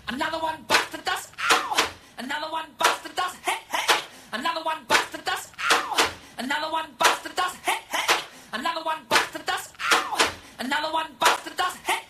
Another one bites the dust. Ow! Another one bites the dust. Hey, hey! Another one bites the dust. Ow! Another one bites the dust. Hey, hey! Another one bites the dust. Ow! Another one bites the dust. Hey,